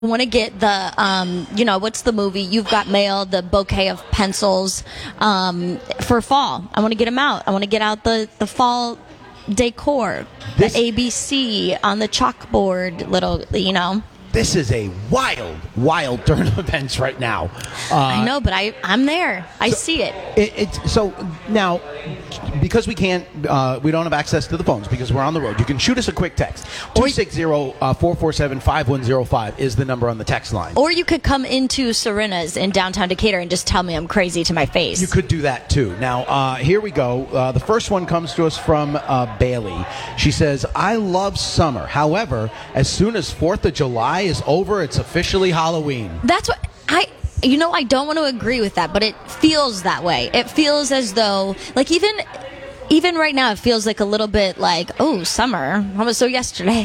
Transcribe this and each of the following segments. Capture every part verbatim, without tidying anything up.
I want to get the, um, you know, what's the movie? You've Got Mail, the bouquet of pencils um, for fall. I want to get them out. I want to get out the, the fall decor, this, the A B C on the chalkboard, little, you know. This is a wild, wild turn of events right now. Uh, I know, but I, I'm there. I so see it. it. It's so now, because we can't, uh, we don't have access to the phones because we're on the road. You can shoot us a quick text. two six zero, four four seven, five one zero five is the number on the text line. Or you could come into Serena's in downtown Decatur and just tell me I'm crazy to my face. You could do that too. Now, uh, here we go. Uh, the first one comes to us from uh, Bailey. She says, I love summer. However, as soon as fourth of July is over, it's officially Halloween. That's what I you know I don't want to agree with that, but it feels that way. It feels as though, like, even even right now it feels like a little bit like, oh, summer, what was so yesterday.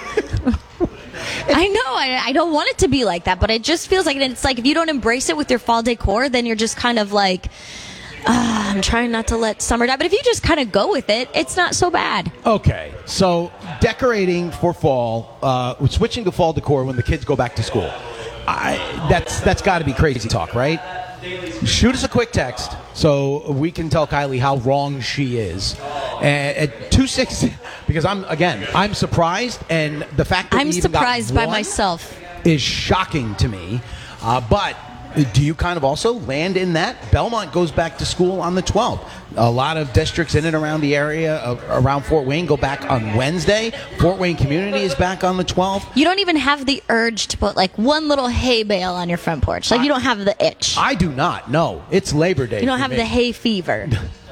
I know I, I don't want it to be like that, but it just feels like it. It's like if you don't embrace it with your fall decor, then you're just kind of like, Uh, I'm trying not to let summer die, but if you just kind of go with it, it's not so bad. Okay, so decorating for fall, uh, switching to fall decor when the kids go back to school. I, that's that's got to be crazy talk, right? Shoot us a quick text so we can tell Kylie how wrong she is. At, at two six, because I'm again, I'm surprised, and the fact that I'm we even surprised got by one myself is shocking to me. Uh, but. Do you kind of also land in that? Belmont goes back to school on the twelfth. A lot of districts in and around the area, uh, around Fort Wayne, go back on Wednesday. Fort Wayne Community is back on the twelfth. You don't even have the urge to put, like, one little hay bale on your front porch. Like, I, you don't have the itch. I do not, no. It's Labor Day. You don't have me. the hay fever.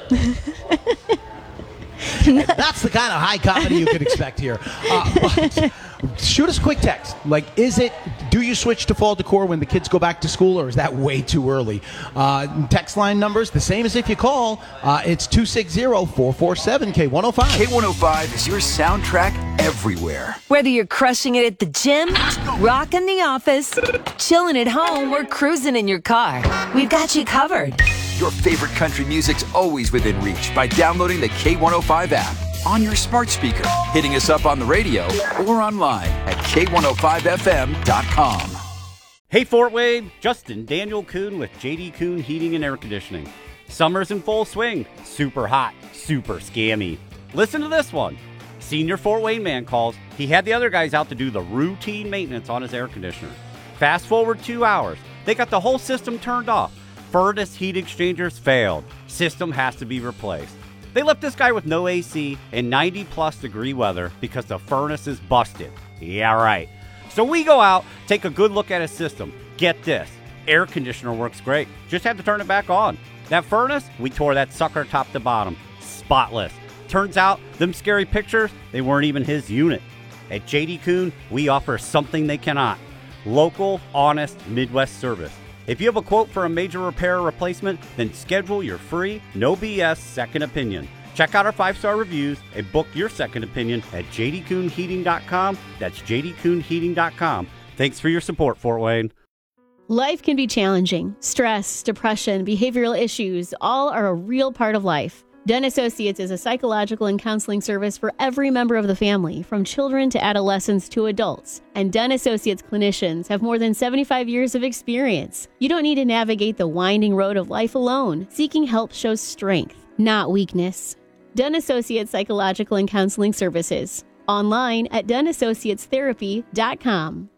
That's the kind of high comedy you could expect here. Uh, but shoot us a quick text. Like, is it, do you switch to fall decor when the kids go back to school, or is that way too early? Uh, text line numbers, the same as if you call. Uh, it's two six zero, four four seven, K one oh five. K one oh five is your soundtrack everywhere. Whether you're crushing it at the gym, rocking the office, chilling at home, or cruising in your car, we've got you covered. Your favorite country music's always within reach by downloading the K one oh five app on your smart speaker, hitting us up on the radio, or online at K one oh five F M dot com. Hey Fort Wayne, Justin Daniel Kuhn with J D Kuhn Heating and Air Conditioning. Summer's in full swing, super hot, super scammy. Listen to this one. Senior Fort Wayne man calls. He had the other guys out to do the routine maintenance on his air conditioner. Fast forward two hours. They got the whole system turned off. Furnace heat exchangers failed. System has to be replaced. They left this guy with no A C and ninety plus degree weather because the furnace is busted. Yeah, right. So we go out, take a good look at his system. Get this. Air conditioner works great. Just had to turn it back on. That furnace, we tore that sucker top to bottom. Spotless. Turns out, them scary pictures, they weren't even his unit. At J D Kuhn, we offer something they cannot. Local, honest, Midwest service. If you have a quote for a major repair or replacement, then schedule your free, no B S second opinion. Check out our five-star reviews and book your second opinion at J D Kuhn Heating dot com. That's J D Kuhn Heating dot com. Thanks for your support, Fort Wayne. Life can be challenging. Stress, depression, behavioral issues, all are a real part of life. Dunn Associates is a psychological and counseling service for every member of the family, from children to adolescents to adults. And Dunn Associates clinicians have more than seventy-five years of experience. You don't need to navigate the winding road of life alone. Seeking help shows strength, not weakness. Dunn Associates Psychological and Counseling Services. Online at Dunn Associates Therapy dot com.